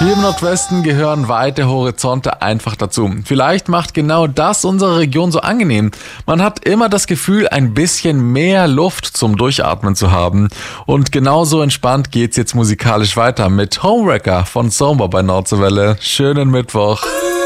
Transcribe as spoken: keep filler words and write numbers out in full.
Hier im Nordwesten gehören weite Horizonte einfach dazu. Vielleicht macht genau das unsere Region so angenehm. Man hat immer das Gefühl, ein bisschen mehr Luft zum Durchatmen zu haben. Und genauso entspannt geht's jetzt musikalisch weiter mit Homewrecker von Somber bei Nordwelle. Schönen Mittwoch.